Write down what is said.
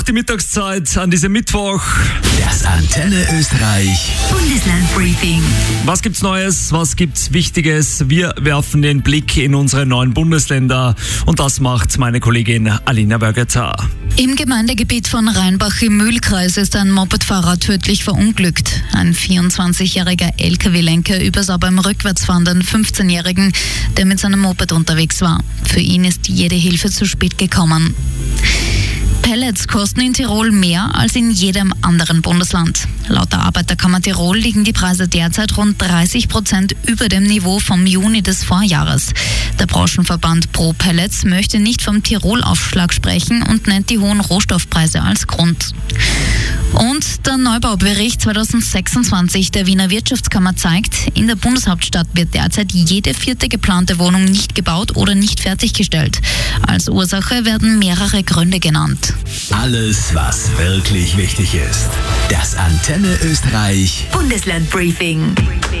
die Mittagszeit an diesem Mittwoch. Das Antenne Österreich Bundesland-Briefing. Was gibt's Neues? Was gibt's Wichtiges? Wir werfen den Blick in unsere neuen Bundesländer und das macht meine Kollegin Alina Bergeter. Im Gemeindegebiet von Rheinbach im Mühlkreis ist ein Mopedfahrer tödlich verunglückt. Ein 24-jähriger LKW-Lenker übersah beim Rückwärtsfahrenden 15-Jährigen, der mit seinem Moped unterwegs war. Für ihn ist jede Hilfe zu spät gekommen. Pellets kosten in Tirol mehr als in jedem anderen Bundesland. Laut der Arbeiterkammer Tirol liegen die Preise derzeit rund 30% über dem Niveau vom Juni des Vorjahres. Der Branchenverband Pro Pellets möchte nicht vom Tirol-Aufschlag sprechen und nennt die hohen Rohstoffpreise als Grund. Und der Neubaubericht 2026 der Wiener Wirtschaftskammer zeigt, in der Bundeshauptstadt wird derzeit jede 4. geplante Wohnung nicht gebaut oder nicht fertiggestellt. Als Ursache werden mehrere Gründe genannt. Alles, was wirklich wichtig ist. Das Antenne Österreich Bundesland-Briefing.